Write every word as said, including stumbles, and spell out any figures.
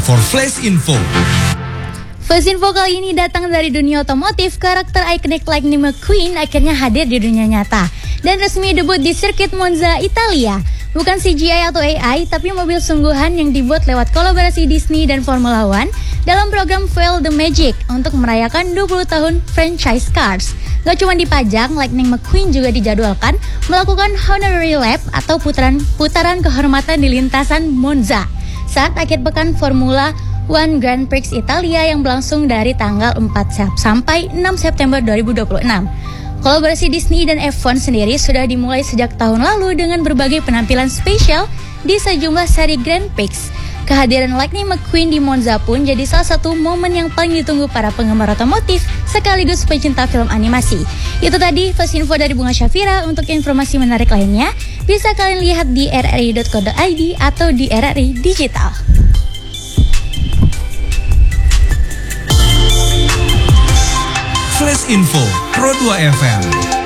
for Flash Info. Flash Info kali ini datang dari dunia otomotif. Karakter ikonik Lightning McQueen akhirnya hadir di dunia nyata dan resmi debut di sirkuit Monza, Italia. Bukan C G I atau A I, tapi mobil sungguhan yang dibuat lewat kolaborasi Disney dan Formula One dalam program Fuel the Magic untuk merayakan dua puluh tahun franchise Cars. Gak cuma dipajang, Lightning McQueen juga dijadwalkan melakukan honorary lap atau putaran-putaran kehormatan di lintasan Monza saat akhir pekan Formula One Grand Prix Italia yang berlangsung dari tanggal empat sampai enam September dua ribu dua puluh enam. Kolaborasi Disney dan F satu sendiri sudah dimulai sejak tahun lalu dengan berbagai penampilan spesial di sejumlah seri Grand Prix. Kehadiran Lightning McQueen di Monza pun jadi salah satu momen yang paling ditunggu para penggemar otomotif sekaligus pecinta film animasi. Itu tadi Flash Info dari Bunga Syafira. Untuk informasi menarik lainnya bisa kalian lihat di r r i dot co dot i d atau di R R I Digital. Flash Info Pro dua F M.